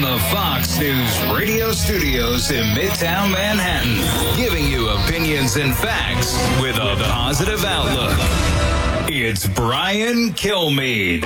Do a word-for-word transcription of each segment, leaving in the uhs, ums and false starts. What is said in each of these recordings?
the Fox News radio studios in Midtown Manhattan, giving you opinions and facts with a positive outlook. It's Brian Kilmeade.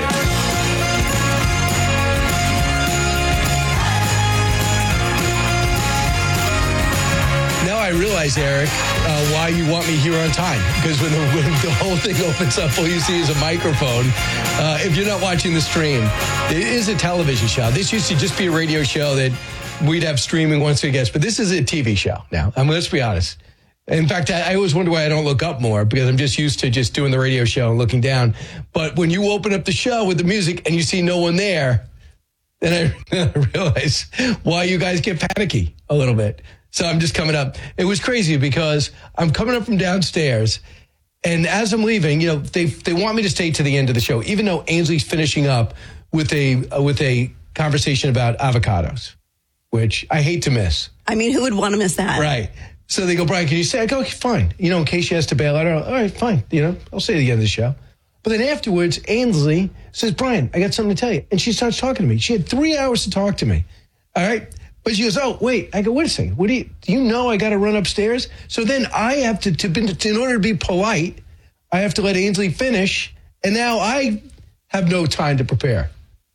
Now I realize, Eric, uh, why you want me here on time. Because when the, when the whole thing opens up, all you see is a microphone. Uh, if you're not watching the stream, it is a television show. This used to just be a radio show that we'd have streaming once we get. But this is a T V show now. I mean, let's be honest. In fact, I, I always wonder why I don't look up more, because I'm just used to just doing the radio show and looking down. But when you open up the show with the music and you see no one there, then I, I realize why you guys get panicky a little bit. So I'm just coming up. It was crazy because I'm coming up from downstairs, and as I'm leaving, you know, they they want me to stay to the end of the show, even though Ainsley's finishing up with a uh, with a conversation about avocados, which I hate to miss. I mean, who would want to miss that? Right. So they go, Brian, can you say? I go, okay, fine. You know, in case she has to bail out. All right, fine. You know, I'll say at the end of the show. But then afterwards, Ainsley says, Brian, I got something to tell you. And she starts talking to me. She had three hours to talk to me. All right. But she goes, oh, wait. I go, wait a second. What do you, do you know I got to run upstairs? So then I have to, to, to, in order to be polite, I have to let Ainsley finish. And now I have no time to prepare.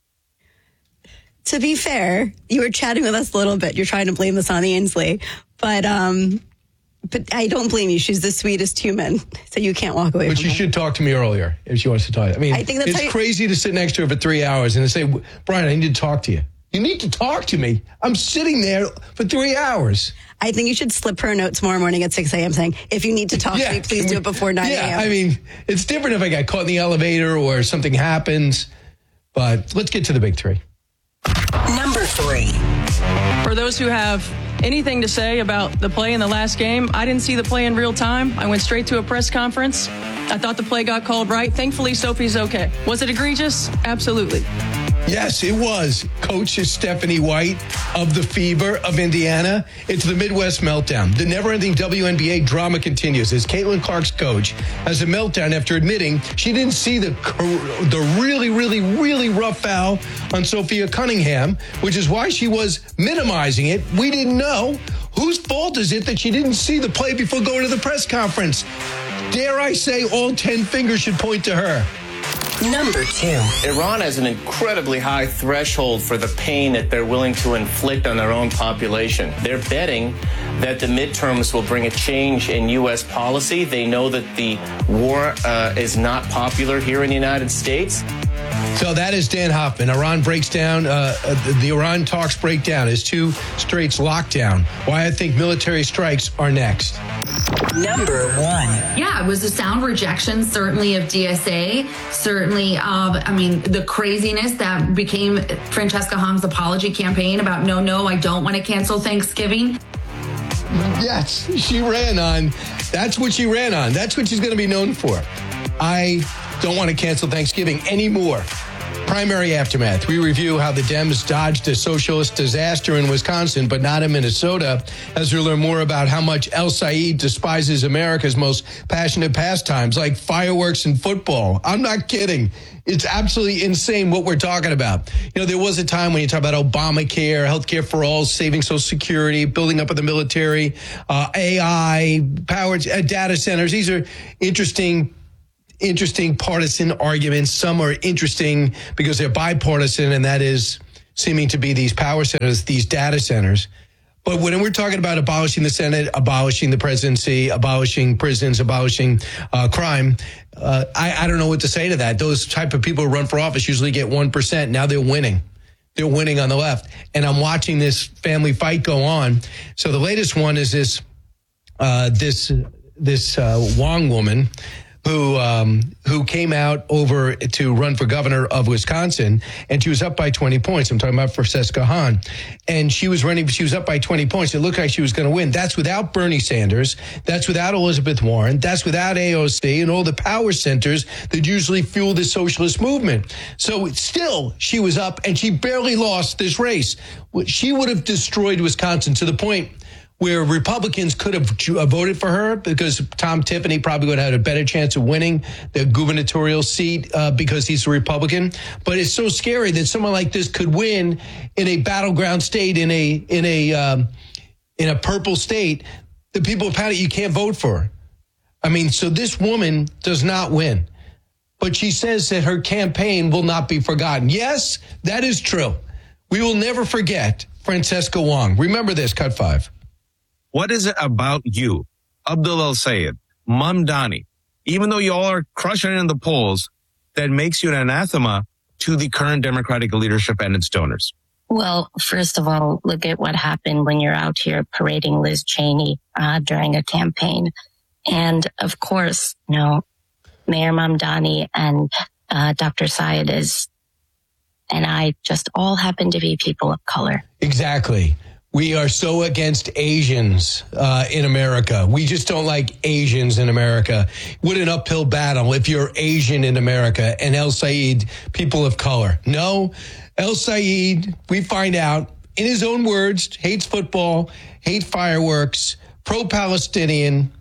To be fair, you were chatting with us a little bit. You're trying to blame this on Ainsley. But um, but I don't blame you. She's the sweetest human. So you can't walk away but from she her. should talk to me earlier if she wants to talk. I mean, I think that's it's how you- crazy to sit next to her for three hours and to say, Brian, I need to talk to you. You need to talk to me. I'm sitting there for three hours. I think you should slip her a note tomorrow morning at six a.m. saying, if you need to talk Yeah, to me, please we- do it before nine a.m. Yeah, I mean, it's different if I got caught in the elevator or something happens. But let's get to the big three. Number three. For those who have anything to say about the play in the last game, I didn't see the play in real time. I went straight to a press conference. I thought the play got called right. Thankfully, Sophie's okay. Was it egregious? Absolutely. Yes, it was. Coach Stephanie White of the Fever of Indiana. It's the Midwest meltdown. The never-ending W N B A drama continues as Caitlin Clark's coach has a meltdown after admitting she didn't see the the really, really, really rough foul on Sophia Cunningham, which is why she was minimizing it. We didn't know. Whose fault is it that she didn't see the play before going to the press conference? Dare I say all ten fingers should point to her. Number two. Iran has an incredibly high threshold for the pain that they're willing to inflict on their own population. They're betting that the midterms will bring a change in U S policy. They know that the war uh, is not popular here in the United States. So that is Dan Hoffman. Iran breaks down, uh, the, the Iran talks break down as two straits lockdown. Why I think military strikes are next. Number one. Yeah, it was a sound rejection, certainly of D S A, certainly of, I mean, the craziness that became Francesca Hong's apology campaign about, no, no, I don't want to cancel Thanksgiving. Yes, she ran on, that's what she ran on. That's what she's going to be known for. I don't want to cancel Thanksgiving anymore. Primary aftermath. We review how the Dems dodged a socialist disaster in Wisconsin, but not in Minnesota, as we learn more about how much El Said despises America's most passionate pastimes, like fireworks and football. I'm not kidding. It's absolutely insane what we're talking about. You know, there was a time when you talk about Obamacare, healthcare for all, saving Social Security, building up of the military, uh, A I, power, uh, data centers. These are interesting Interesting partisan arguments. Some are interesting because they're bipartisan, and that is seeming to be these power centers, these data centers. But when we're talking about abolishing the Senate, abolishing the presidency, abolishing prisons, abolishing uh, crime, uh, I, I don't know what to say to that. Those type of people who run for office usually get one percent. Now they're winning. They're winning on the left. And I'm watching this family fight go on. So the latest one is this, uh, this, this uh, Wong woman who um, who came out over to run for governor of Wisconsin, and she was up by twenty points. I'm talking about Francesca Hahn. And she was running, she was up by twenty points. It looked like she was going to win. That's without Bernie Sanders. That's without Elizabeth Warren. That's without A O C and all the power centers that usually fuel the socialist movement. So still, she was up, and she barely lost this race. She would have destroyed Wisconsin to the point where Republicans could have voted for her because Tom Tiffany probably would have had a better chance of winning the gubernatorial seat uh, because he's a Republican. But it's so scary that someone like this could win in a battleground state, in a in a um, in a purple state. The people of panic, you can't vote for her. I mean, so this woman does not win. But she says that her campaign will not be forgotten. Yes, that is true. We will never forget Francesca Wong. Remember this, cut five. What is it about you, Abdul El-Sayed, Mamdani, even though you all are crushing it in the polls, that makes you an anathema to the current Democratic leadership and its donors? Well, first of all, look at what happened when you're out here parading Liz Cheney uh, during a campaign. And of course, you know, Mayor Mamdani and uh, Doctor Syed is, and I just all happen to be people of color. Exactly. We are so against Asians uh, in America. We just don't like Asians in America. What an uphill battle if you're Asian in America and El-Sayed, people of color. No, El-Sayed, we find out, in his own words, hates football, hates fireworks, pro-Palestinian.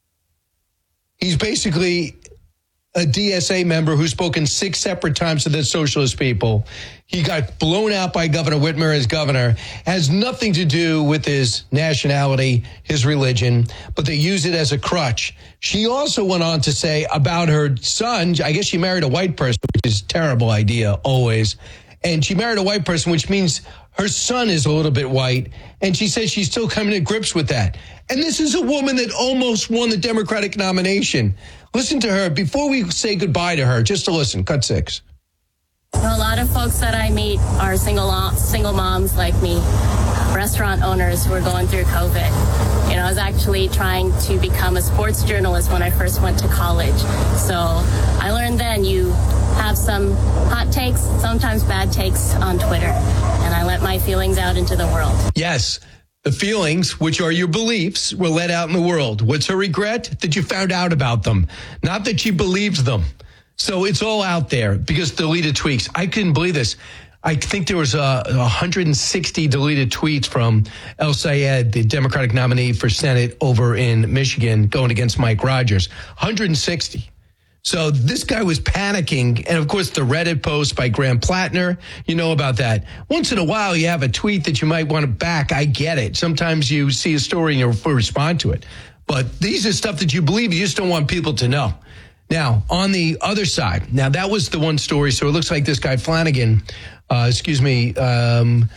He's basically a D S A member who's spoken six separate times to the socialist people. He got blown out by Governor Whitmer as governor. Has nothing to do with his nationality, his religion, but they use it as a crutch. She also went on to say about her son, I guess she married a white person, which is a terrible idea always. And she married a white person, which means her son is a little bit white. And she says she's still coming to grips with that. And this is a woman that almost won the Democratic nomination. Listen to her before we say goodbye to her. Just to listen. Cut six. A lot of folks that I meet are single single moms like me, restaurant owners who are going through COVID. You know, I was actually trying to become a sports journalist when I first went to college. So I learned then you have some hot takes, sometimes bad takes on Twitter. And I let my feelings out into the world. Yes. The feelings, which are your beliefs, were let out in the world. What's her regret? That you found out about them, not that she believed them. So it's all out there because deleted tweets. I couldn't believe this. I think there was uh, one hundred sixty deleted tweets from El-Sayed, the Democratic nominee for Senate over in Michigan, going against Mike Rogers. one hundred sixty. So this guy was panicking. And, of course, the Reddit post by Graham Plattner, you know about that. Once in a while, you have a tweet that you might want to back. I get it. Sometimes you see a story and you respond to it. But these are stuff that you believe. You just don't want people to know. Now, on the other side, now that was the one story. So it looks like this guy Flanagan, uh, excuse me, um,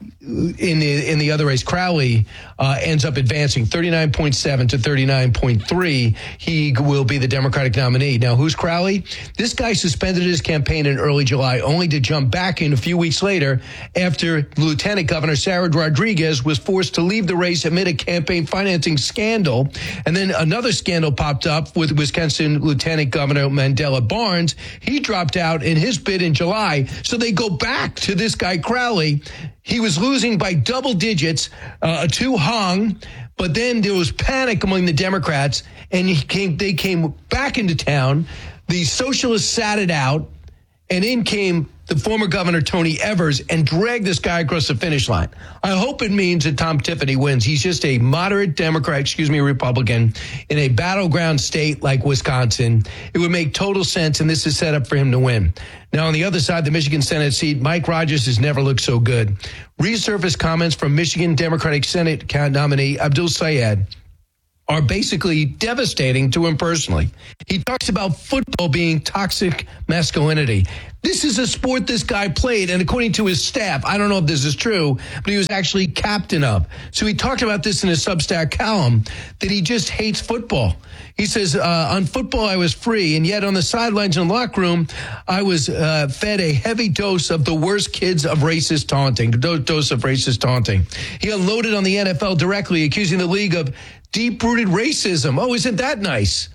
in the in the other race, Crowley uh, ends up advancing thirty-nine point seven to thirty-nine point three. He will be the Democratic nominee. Now, who's Crowley? This guy suspended his campaign in early July, only to jump back in a few weeks later after Lieutenant Governor Sarah Rodriguez was forced to leave the race amid a campaign financing scandal. And then another scandal popped up with Wisconsin Lieutenant Governor Mandela Barnes. He dropped out in his bid in July. So they go back to this guy Crowley. He was losing by double digits uh, to Hong, but then there was panic among the Democrats, and he came, they came back into town. The socialists sat it out, and in came the former governor, Tony Evers, and dragged this guy across the finish line. I hope it means that Tom Tiffany wins. He's just a moderate Democrat, excuse me, Republican, in a battleground state like Wisconsin. It would make total sense, and this is set up for him to win. Now, on the other side, the Michigan Senate seat, Mike Rogers has never looked so good. Resurfaced comments from Michigan Democratic Senate nominee Abdul Sayed are basically devastating to him personally. He talks about football being toxic masculinity. This is a sport this guy played, and according to his staff, I don't know if this is true, but he was actually captain of. So he talked about this in his Substack column, that he just hates football. He says, uh, on football, I was free, and yet on the sidelines in the locker room, I was uh, fed a heavy dose of the worst kids of racist taunting, dose of racist taunting. He unloaded on the N F L directly, accusing the league of deep-rooted racism. Oh, isn't that nice?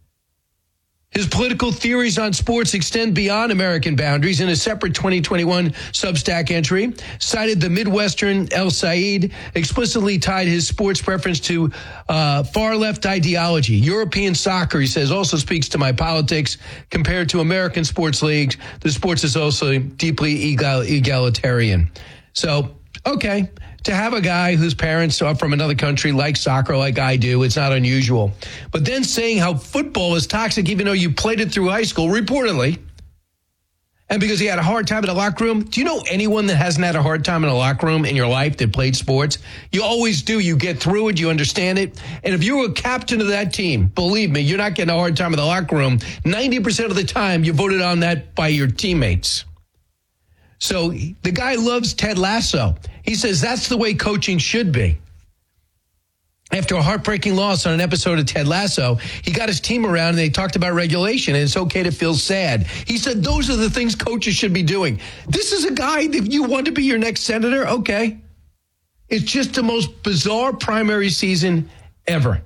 His political theories on sports extend beyond American boundaries. In a separate twenty twenty-one Substack entry, cited the Midwestern El-Sayed, explicitly tied his sports preference to uh, far-left ideology. European soccer, he says, also speaks to my politics. Compared to American sports leagues, the sports is also deeply egal- egalitarian. So, okay, to have a guy whose parents are from another country, like soccer, like I do, it's not unusual. But then saying how football is toxic, even though you played it through high school, reportedly, and because he had a hard time in the locker room. Do you know anyone that hasn't had a hard time in a locker room in your life that played sports? You always do. You get through it. You understand it. And if you were a captain of that team, believe me, you're not getting a hard time in the locker room. ninety percent of the time, you voted on that by your teammates. So the guy loves Ted Lasso. He says that's the way coaching should be. After a heartbreaking loss on an episode of Ted Lasso, he got his team around and they talked about regulation and it's okay to feel sad. He said those are the things coaches should be doing. This is a guy that you want to be your next senator? Okay. It's just the most bizarre primary season ever.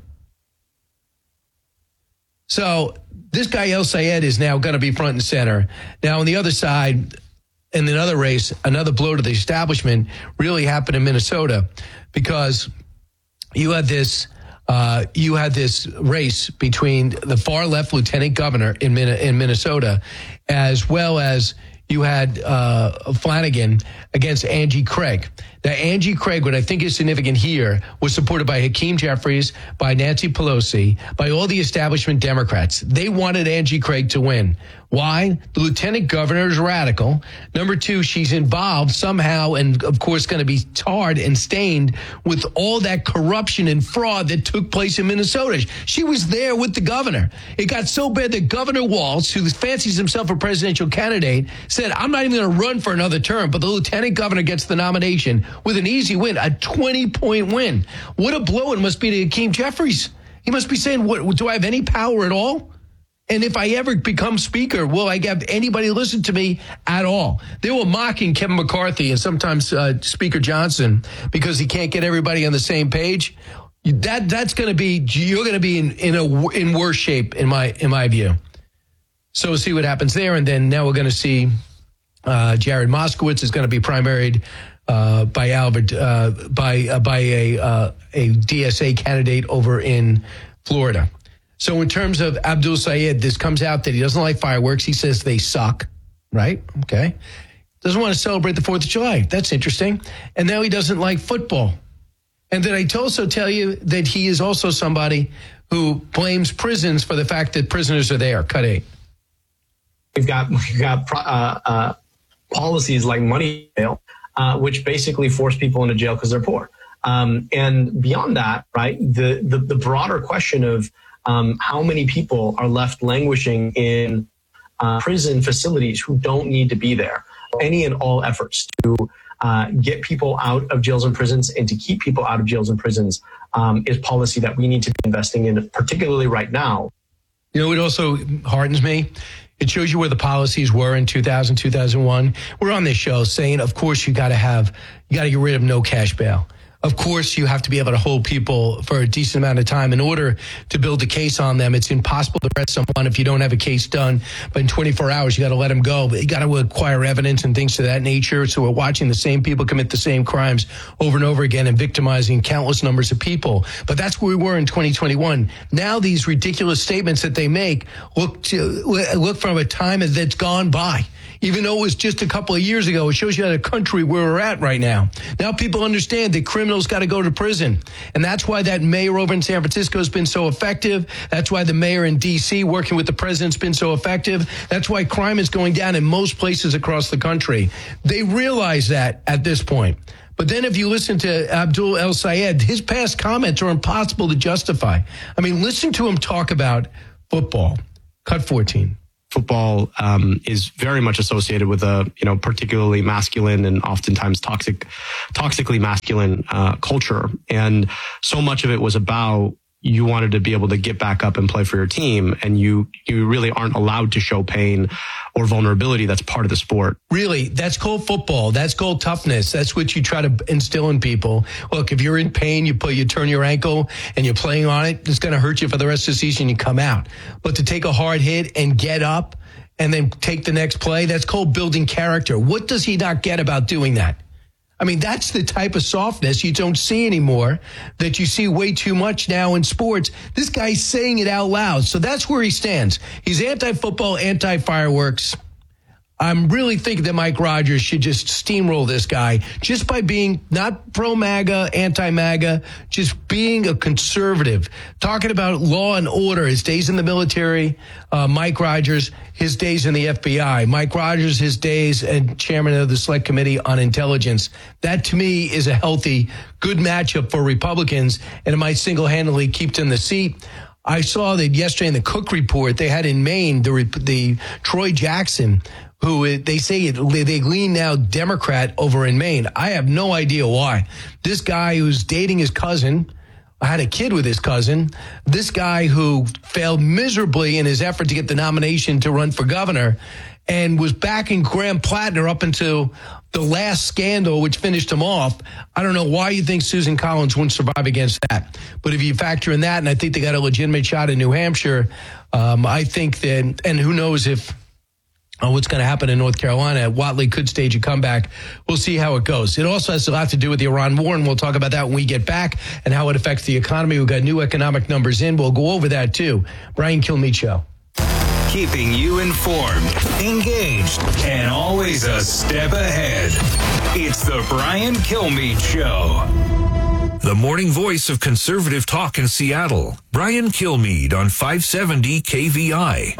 So this guy El Sayed is now going to be front and center. Now on the other side, in another race, another blow to the establishment really happened in Minnesota because you had this uh, you had this race between the far left lieutenant governor in Min- in Minnesota, as well as you had uh, Flanagan against Angie Craig. Now, Angie Craig, what I think is significant here, was supported by Hakeem Jeffries, by Nancy Pelosi, by all the establishment Democrats. They wanted Angie Craig to win. Why? The lieutenant governor is radical. Number two, she's involved somehow and, of course, going to be tarred and stained with all that corruption and fraud that took place in Minnesota. She was there with the governor. It got so bad that Governor Walz, who fancies himself a presidential candidate, said, I'm not even going to run for another term, but the lieutenant governor gets the nomination with an easy win, a twenty-point win. What a blow it must be to Hakeem Jeffries. He must be saying, what, do I have any power at all? And if I ever become speaker, will I have anybody listen to me at all? They were mocking Kevin McCarthy and sometimes uh, Speaker Johnson because he can't get everybody on the same page. That that's going to be you're going to be in in a in worse shape in my in my view. So we'll see what happens there, and then now we're going to see uh, Jared Moskowitz is going to be primaried uh, by Albert uh, by uh, by a uh, a D S A candidate over in Florida. So in terms of Abdul Sayed, this comes out that he doesn't like fireworks. He says they suck, right? Okay. Doesn't want to celebrate the fourth of July. That's interesting. And now he doesn't like football. And then I also tell you that he is also somebody who blames prisons for the fact that prisoners are there. Cut eight. We've got, we've got uh, uh, policies like money bail, uh, which basically force people into jail because they're poor. Um, and beyond that, right, the, the, the broader question of Um, how many people are left languishing in uh, prison facilities who don't need to be there? Any and all efforts to uh, get people out of jails and prisons and to keep people out of jails and prisons um, is policy that we need to be investing in, particularly right now. You know, it also hardens me. It shows you where the policies were in two thousand, two thousand one. We're on this show saying, of course, you got to have, you got to get rid of no cash bail. Of course, you have to be able to hold people for a decent amount of time in order to build a case on them. It's impossible to arrest someone if you don't have a case done. But in twenty-four hours, you got to let them go. But you got to acquire evidence and things of that nature. So we're watching the same people commit the same crimes over and over again and victimizing countless numbers of people. But that's where we were in twenty twenty-one. Now these ridiculous statements that they make look to, look from a time that's gone by. Even though it was just a couple of years ago, it shows you the country where we're at right now. Now people understand that criminals got to go to prison. And that's why that mayor over in San Francisco has been so effective. That's why the mayor in D C working with the president's been so effective. That's why crime is going down in most places across the country. They realize that at this point. But then if you listen to Abdul El Sayed, his past comments are impossible to justify. I mean, listen to him talk about football. Cut fourteen. Football um, is very much associated with a, you know, particularly masculine and oftentimes toxic, toxically masculine uh, culture. And so much of it was about you wanted to be able to get back up and play for your team. And you, you really aren't allowed to show pain or vulnerability. That's part of the sport. Really, that's called football. That's called toughness. That's what you try to instill in people. Look, if you're in pain, you put, you turn your ankle and you're playing on it, it's going to hurt you for the rest of the season. You come out. But to take a hard hit and get up and then take the next play, that's called building character. What does he not get about doing that? I mean, that's the type of softness you don't see anymore, that you see way too much now in sports. This guy's saying it out loud. So that's where he stands. He's anti-football, anti-fireworks. I'm really thinking that Mike Rogers should just steamroll this guy just by being not pro-MAGA, anti-MAGA, just being a conservative. Talking about law and order, his days in the military, uh, Mike Rogers, his days in the F B I, Mike Rogers, his days as chairman of the Select Committee on Intelligence. That, to me, is a healthy, good matchup for Republicans, and it might single-handedly keep them in the seat. I saw that yesterday in the Cook Report, they had in Maine, the, the Troy Jackson, who they say they lean now Democrat over in Maine. I have no idea why. This guy who's dating his cousin, had a kid with his cousin, this guy who failed miserably in his effort to get the nomination to run for governor and was backing Graham Plattner up until the last scandal, which finished him off. I don't know why you think Susan Collins wouldn't survive against that. But if you factor in that, and I think they got a legitimate shot in New Hampshire, um, I think that, and who knows if Uh, what's going to happen in North Carolina. Whatley could stage a comeback. We'll see how it goes. It also has a lot to do with the Iran war, and we'll talk about that when we get back and how it affects the economy. We've got new economic numbers in. We'll go over that, too. Brian Kilmeade Show. Keeping you informed, engaged, and always a step ahead. It's the Brian Kilmeade Show. The morning voice of conservative talk in Seattle. Brian Kilmeade on five seventy K V I.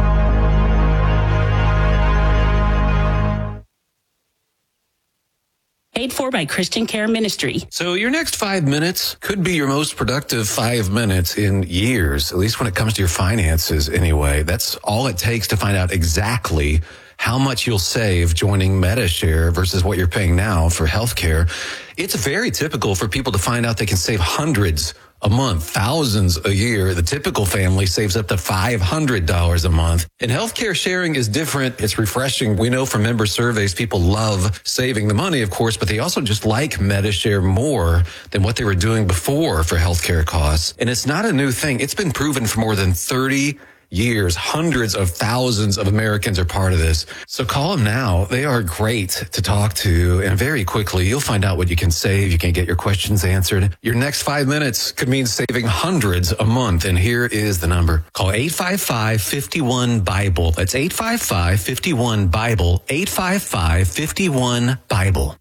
Paid for by Christian Care Ministry. So your next five minutes could be your most productive five minutes in years, at least when it comes to your finances anyway. That's all it takes to find out exactly how much you'll save joining Medishare versus what you're paying now for healthcare. It's very typical for people to find out they can save hundreds a month, thousands a year. The typical family saves up to five hundred dollars a month. And healthcare sharing is different. It's refreshing. We know from member surveys, people love saving the money, of course, but they also just like Medishare more than what they were doing before for healthcare costs. And it's not a new thing. It's been proven for more than thirty years. Hundreds of thousands of Americans are part of this. So call them now. They are great to talk to. And very quickly, you'll find out what you can save. You can get your questions answered. Your next five minutes could mean saving hundreds a month. And here is the number. Call eight five five, five one, Bible. That's eight five five, five one, Bible. eight five five, five one, Bible.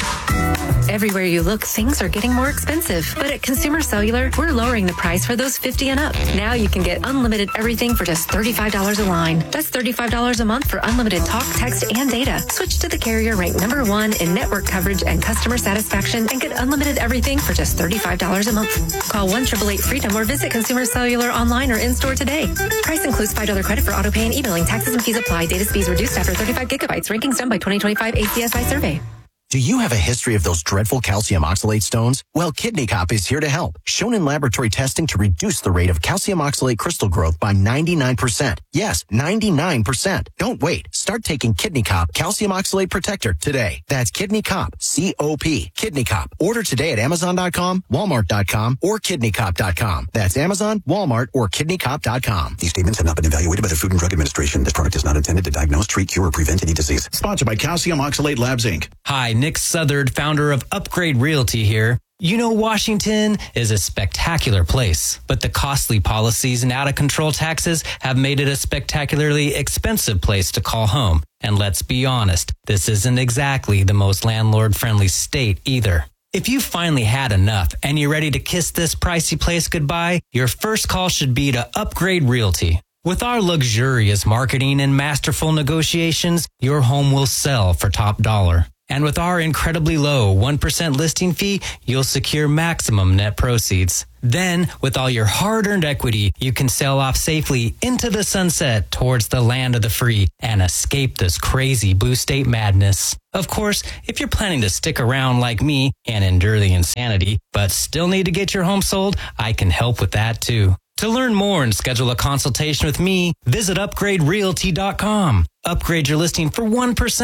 Everywhere you look, things are getting more expensive. But at Consumer Cellular, we're lowering the price for those fifty and up. Now you can get unlimited everything for just thirty-five dollars a line. That's thirty-five dollars a month for unlimited talk, text, and data. Switch to the carrier ranked number one in network coverage and customer satisfaction and get unlimited everything for just thirty-five dollars a month. Call one eight eight eight, FREEDOM or visit Consumer Cellular online or in-store today. Price includes five dollars credit for auto pay and e-billing. Taxes and fees apply. Data speeds reduced after thirty-five gigabytes. Rankings done by twenty twenty-five A C S I survey. Do you have a history of those dreadful calcium oxalate stones? Well, Kidney Cop is here to help. Shown in laboratory testing to reduce the rate of calcium oxalate crystal growth by ninety-nine percent. Yes, ninety-nine percent. Don't wait. Start taking Kidney Cop Calcium Oxalate Protector today. That's Kidney Cop, C O P. Kidney Cop. Order today at Amazon dot com, Walmart dot com, or Kidney Cop dot com. That's Amazon, Walmart, or Kidney Cop dot com. These statements have not been evaluated by the Food and Drug Administration. This product is not intended to diagnose, treat, cure, or prevent any disease. Sponsored by Calcium Oxalate Labs, Incorporated. Hi, Nick Southard, founder of Upgrade Realty here. You know, Washington is a spectacular place, but the costly policies and out-of-control taxes have made it a spectacularly expensive place to call home. And let's be honest, this isn't exactly the most landlord-friendly state either. If you finally had enough and you're ready to kiss this pricey place goodbye, your first call should be to Upgrade Realty. With our luxurious marketing and masterful negotiations, your home will sell for top dollar. And with our incredibly low one percent listing fee, you'll secure maximum net proceeds. Then, with all your hard-earned equity, you can sail off safely into the sunset towards the land of the free and escape this crazy blue state madness. Of course, if you're planning to stick around like me and endure the insanity, but still need to get your home sold, I can help with that too. To learn more and schedule a consultation with me, visit upgrade realty dot com. Upgrade your listing for one percent.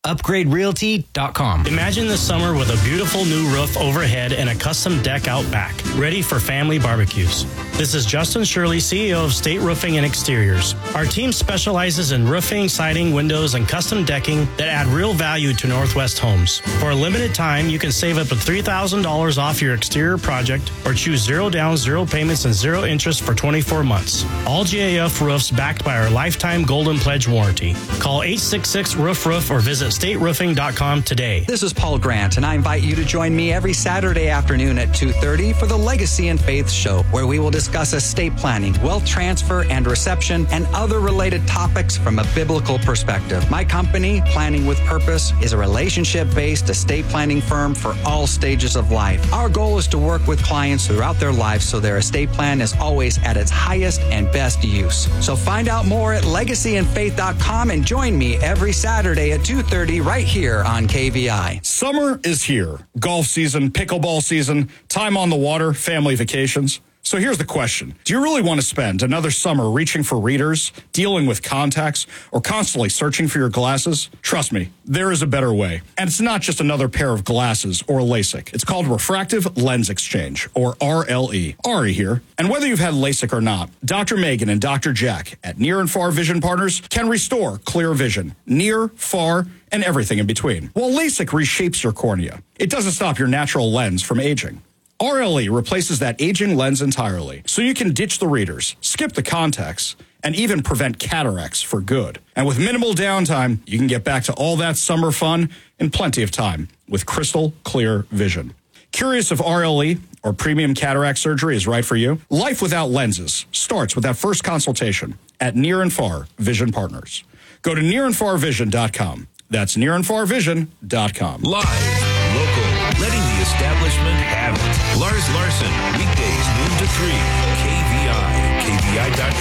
upgrade realty dot com. Imagine the summer with a beautiful new roof overhead and a custom deck out back, ready for family barbecues. This is Justin Shirley, C E O of State Roofing and Exteriors. Our team specializes in roofing, siding, windows, and custom decking that add real value to Northwest homes. For a limited time, you can save up to three thousand dollars off your exterior project or choose zero down, zero payments, and zero interest for twenty-four months. All G A F roofs backed by our lifetime Golden Pledge warranty. Call eight six six, roof roof or visit state roofing dot com today. This is Paul Grant, and I invite you to join me every Saturday afternoon at two thirty for the Legacy and Faith Show, where we will discuss estate planning, wealth transfer and reception, and other related topics from a biblical perspective. My company, Planning with Purpose, is a relationship-based estate planning firm for all stages of life. Our goal is to work with clients throughout their lives so their estate plan is always at its highest and best use. So find out more at legacy and faith dot com and join me every Saturday at two thirty right here on K V I. Summer is here. Golf season, pickleball season, time on the water, family vacations. So here's the question. Do you really want to spend another summer reaching for readers, dealing with contacts, or constantly searching for your glasses? Trust me, there is a better way. And it's not just another pair of glasses or LASIK. It's called Refractive Lens Exchange, or R L E. Ari here. And whether you've had LASIK or not, Doctor Megan and Doctor Jack at Near and Far Vision Partners can restore clear vision, near, far, and everything in between. While LASIK reshapes your cornea, it doesn't stop your natural lens from aging. R L E replaces that aging lens entirely, so you can ditch the readers, skip the contacts, and even prevent cataracts for good. And with minimal downtime, you can get back to all that summer fun in plenty of time with crystal clear vision. Curious if R L E or premium cataract surgery is right for you? Life without lenses starts with that first consultation at Near and Far Vision Partners. Go to near and far vision dot com. That's near and far vision dot com. Live, local, letting the establishment have it. Lars Larson, weekdays noon to three. K V I, K V I dot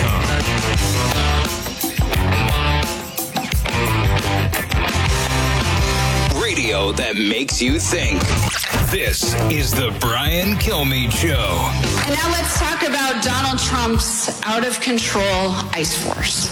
com. Radio that makes you think. This is the Brian Kilmeade Show. And now let's talk about Donald Trump's out-of-control ICE force.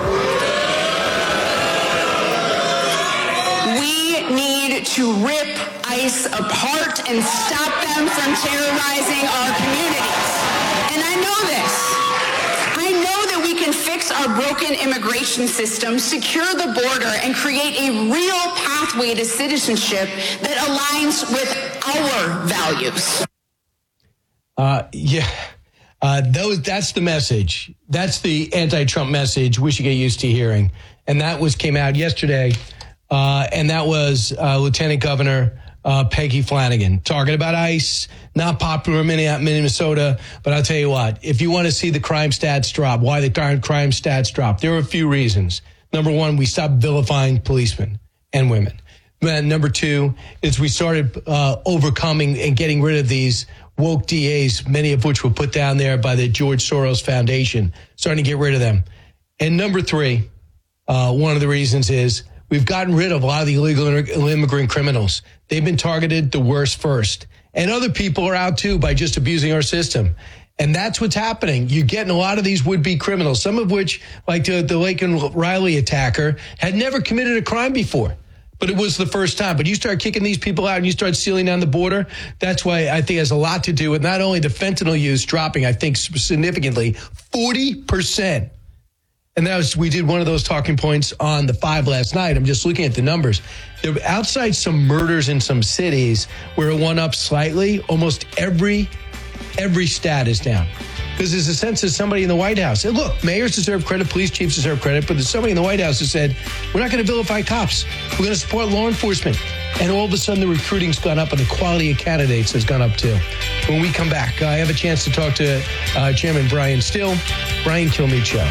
We need to rip ICE apart and stop them from terrorizing our communities. And I know this. I know that we can fix our broken immigration system, secure the border, and create a real pathway to citizenship that aligns with our values. Uh, yeah, uh, those, that's the message. That's the anti-Trump message we should get used to hearing. And that was came out yesterday. Uh, and that was uh, Lieutenant Governor uh, Peggy Flanagan talking about ICE, not popular in Minnesota. But I'll tell you what, if you want to see the crime stats drop, why the crime stats drop, there are a few reasons. Number one, we stopped vilifying policemen and women. And number two is we started uh, overcoming and getting rid of these woke D As, many of which were put down there by the George Soros Foundation, starting to get rid of them. And number three, uh, one of the reasons is we've gotten rid of a lot of the illegal immigrant criminals. They've been targeted the worst first. And other people are out too by just abusing our system. And that's what's happening. You're getting a lot of these would-be criminals, some of which, like the, the Laken Riley attacker, had never committed a crime before. But it was the first time. But you start kicking these people out and you start sealing down the border. That's why I think it has a lot to do with not only the fentanyl use dropping, I think significantly, forty percent. And that was, we did one of those talking points on the five last night. I'm just looking at the numbers. There, outside some murders in some cities where it went up slightly, almost every, every stat is down. Because there's a sense that somebody in the White House, and look, mayors deserve credit, police chiefs deserve credit, but there's somebody in the White House who said, we're not going to vilify cops. We're going to support law enforcement. And all of a sudden the recruiting's gone up and the quality of candidates has gone up too. When we come back, I have a chance to talk to uh, Chairman Brian Still, Brian Kilmeade Show.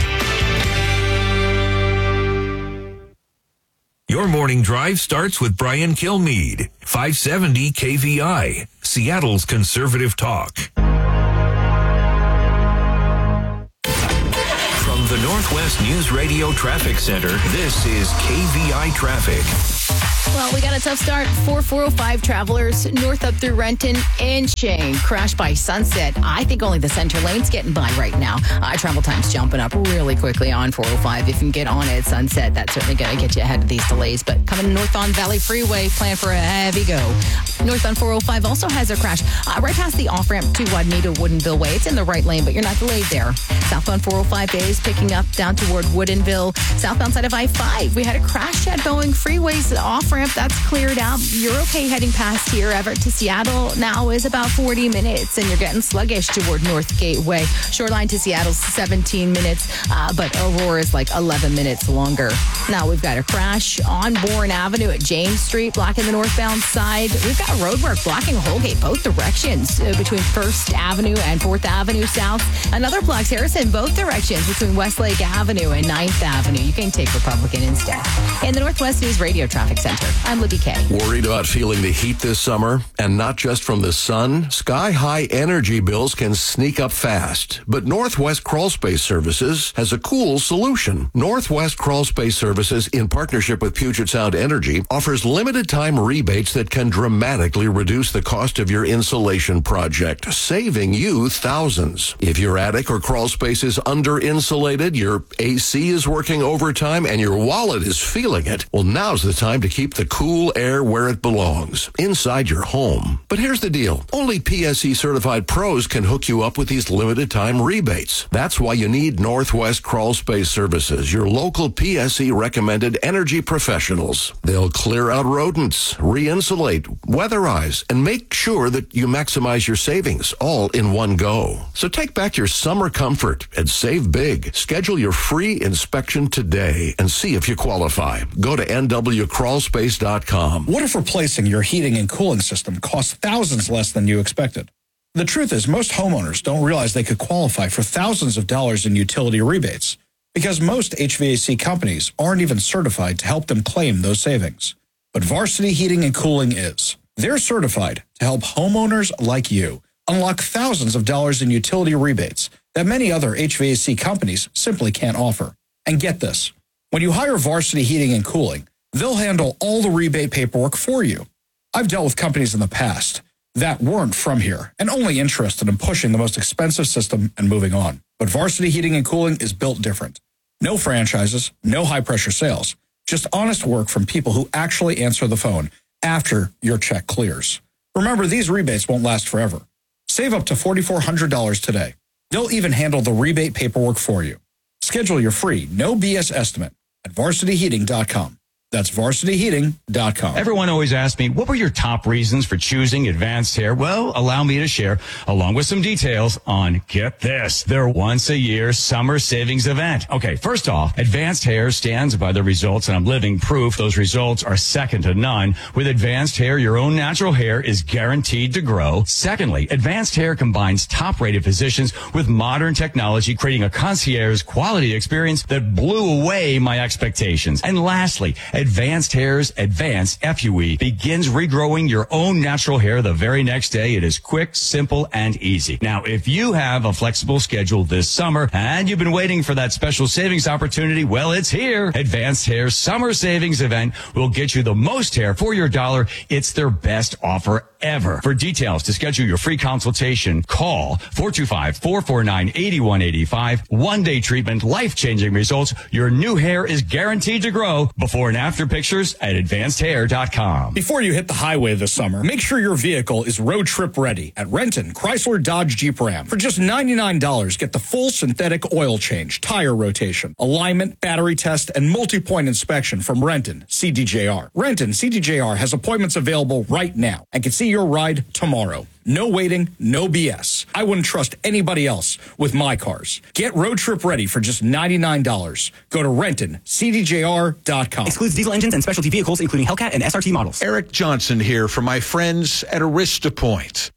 Your morning drive starts with Brian Kilmeade, five seventy K V I, Seattle's conservative talk. From the Northwest News Radio Traffic Center, this is K V I Traffic. Well, we got a tough start for four oh five travelers north up through Renton and Shane. Crashed by sunset. I think only the center lane's getting by right now. Uh, travel time's jumping up really quickly on four oh five. If you can get on it at sunset, that's certainly going to get you ahead of these delays. But coming north on Valley Freeway, plan for a heavy go. North on four oh five also has a crash uh, right past the off-ramp to Juanita Woodinville Way. It's in the right lane, but you're not delayed there. Southbound four oh five is picking up down toward Woodinville. Southbound side of I five, we had a crash at Boeing Freeways off-ramp. That's cleared out. You're okay heading past here. Everett to Seattle now is about forty minutes, and you're getting sluggish toward North Gateway. Shoreline to Seattle's seventeen minutes, uh, but Aurora is like eleven minutes longer. Now we've got a crash on Bourne Avenue at James Street, blocking the northbound side. We've got roadwork blocking Holgate both directions uh, between First Avenue and Fourth Avenue South. Another blocks Harrison both directions between Westlake Avenue and Ninth Avenue. You can take Republican instead. In the Northwest News Radio Traffic Center, I'm Libby Kay. Worried about feeling the heat this summer? And not just from the sun? Sky-high energy bills can sneak up fast. But Northwest Crawl Space Services has a cool solution. Northwest Crawl Space Services, in partnership with Puget Sound Energy, offers limited-time rebates that can dramatically reduce the cost of your insulation project, saving you thousands. If your attic or crawl space is under-insulated, your A C is working overtime, and your wallet is feeling it, well, now's the time to keep the cool air where it belongs, inside your home. But here's the deal. Only P S E certified pros can hook you up with these limited time rebates. That's why you need Northwest Crawl Space Services, your local P S E recommended energy professionals. They'll clear out rodents, re-insulate, weatherize, and make sure that you maximize your savings all in one go. So take back your summer comfort and save big. Schedule your free inspection today and see if you qualify. Go to N W crawl space dot com. What if replacing your heating and cooling system costs thousands less than you expected? The truth is, most homeowners don't realize they could qualify for thousands of dollars in utility rebates because most H V A C companies aren't even certified to help them claim those savings. But Varsity Heating and Cooling is. They're certified to help homeowners like you unlock thousands of dollars in utility rebates that many other H V A C companies simply can't offer. And get this, when you hire Varsity Heating and Cooling, they'll handle all the rebate paperwork for you. I've dealt with companies in the past that weren't from here and only interested in pushing the most expensive system and moving on. But Varsity Heating and Cooling is built different. No franchises, no high-pressure sales, just honest work from people who actually answer the phone after your check clears. Remember, these rebates won't last forever. Save up to four thousand four hundred dollars today. They'll even handle the rebate paperwork for you. Schedule your free, no B S estimate at varsity heating dot com. That's varsity heating dot com. Everyone always asks me, what were your top reasons for choosing Advanced Hair? Well, allow me to share, along with some details on, get this, their once-a-year summer savings event. Okay, first off, Advanced Hair stands by the results, and I'm living proof those results are second to none. With Advanced Hair, your own natural hair is guaranteed to grow. Secondly, Advanced Hair combines top-rated physicians with modern technology, creating a concierge quality experience that blew away my expectations. And lastly, Advanced Hair's Advanced F U E begins regrowing your own natural hair the very next day. It is quick, simple, and easy. Now, if you have a flexible schedule this summer and you've been waiting for that special savings opportunity, well, it's here. Advanced Hair's Summer Savings Event will get you the most hair for your dollar. It's their best offer ever. For details to schedule your free consultation, call four two five, four four nine, eight one eight five. One-day treatment, life-changing results. Your new hair is guaranteed to grow. Before and after pictures at advanced hair dot com. Before you hit the highway this summer, make sure your vehicle is road trip ready at Renton Chrysler Dodge Jeep Ram. For just ninety-nine dollars, get the full synthetic oil change, tire rotation, alignment, battery test, and multi-point inspection from Renton C D J R. Renton C D J R has appointments available right now and can see your ride tomorrow. No waiting, no B S. I wouldn't trust anybody else with my cars. Get road trip ready for just ninety-nine dollars. Go to Renton C D J R dot com. Excludes diesel engines and specialty vehicles, including Hellcat and S R T models. Eric Johnson here from my friends at Aristopoint.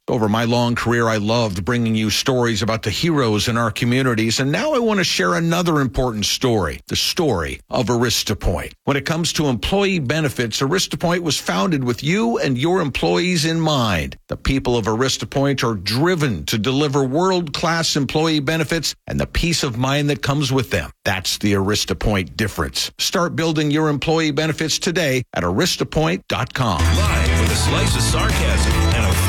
Over my long career, I loved bringing you stories about the heroes in our communities, and now I want to share another important story, the story of AristaPoint. When it comes to employee benefits, AristaPoint was founded with you and your employees in mind. The people of AristaPoint are driven to deliver world-class employee benefits and the peace of mind that comes with them. That's the AristaPoint difference. Start building your employee benefits today at Arista Point dot com. Live with a slice of sarcasm and a